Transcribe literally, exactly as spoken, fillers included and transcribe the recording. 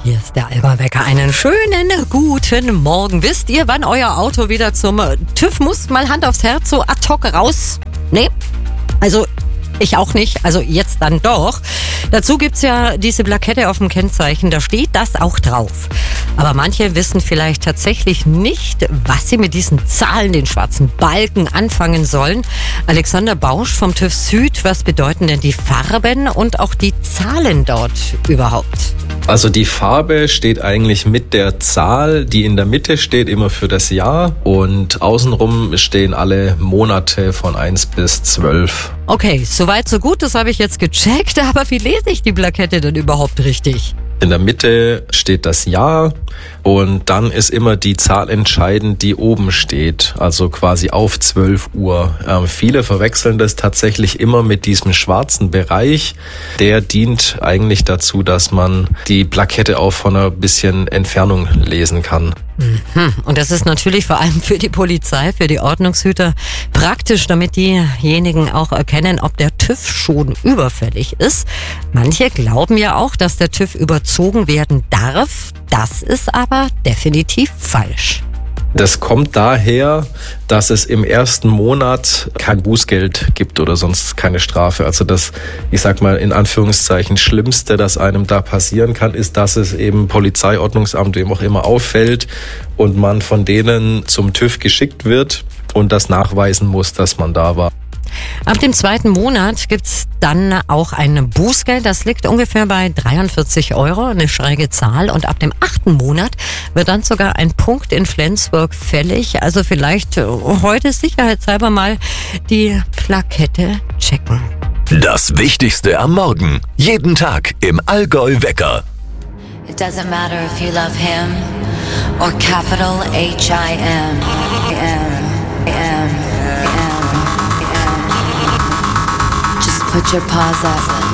Hier ist der Allgäu-Wecker. Einen schönen guten Morgen. Wisst ihr, wann euer Auto wieder zum TÜV muss? Mal Hand aufs Herz, so ad hoc raus? Nee? Also ich auch nicht, also jetzt dann doch. Dazu gibt's ja diese Plakette auf dem Kennzeichen, da steht das auch drauf. Aber manche wissen vielleicht tatsächlich nicht, was sie mit diesen Zahlen, den schwarzen Balken, anfangen sollen. Alexander Bausch vom TÜV Süd, was bedeuten denn die Farben und auch die Zahlen dort überhaupt? Also die Farbe steht eigentlich mit der Zahl, die in der Mitte steht, immer für das Jahr, und außenrum stehen alle Monate von eins bis zwölf. Okay, soweit so gut, das habe ich jetzt gecheckt, aber wie lese ich die Plakette denn überhaupt richtig? In der Mitte steht das Jahr und dann ist immer die Zahl entscheidend, die oben steht, also quasi auf zwölf Uhr. Ähm, viele verwechseln das tatsächlich immer mit diesem schwarzen Bereich. Der dient eigentlich dazu, dass man die Plakette auch von einer bisschen Entfernung lesen kann. Mhm. Und das ist natürlich vor allem für die Polizei, für die Ordnungshüter praktisch, damit diejenigen auch erkennen, ob der TÜV schon überfällig ist. Manche glauben ja auch, dass der TÜV überzogen werden darf. Das ist aber definitiv falsch. Das kommt daher, dass es im ersten Monat kein Bußgeld gibt oder sonst keine Strafe. Also das, ich sag mal in Anführungszeichen, Schlimmste, das einem da passieren kann, ist, dass es eben Polizeiordnungsamt, wem auch immer, auffällt und man von denen zum TÜV geschickt wird und das nachweisen muss, dass man da war. Ab dem zweiten Monat gibt's dann auch ein Bußgeld, das liegt ungefähr bei dreiundvierzig Euro, eine schräge Zahl. Und ab dem achten Monat wird dann sogar ein Punkt in Flensburg fällig. Also vielleicht heute sicherheitshalber mal die Plakette checken. Das Wichtigste am Morgen, jeden Tag im Allgäu-Wecker. It doesn't matter if you love him or capital H I M. M, M, M. Put your paws up.